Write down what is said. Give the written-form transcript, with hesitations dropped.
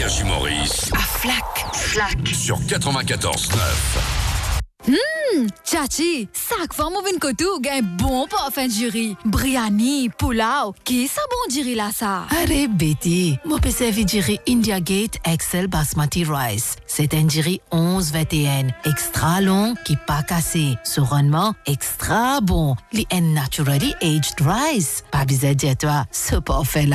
Énergie Maurice. À flac. Sur 94.9. Chachi, chaque fois que je viens à un bon parfum de jury. Biryani, pulao, qui ça bon jury là ça? Arrête, Betty. Moi, je servi jury India Gate XL Basmati Rice. C'est un jury 11-21. Extra long, qui pas cassé. Sur rendement, extra bon. Li naturally aged rice. Pas besoin de dire toi, ce parfait là.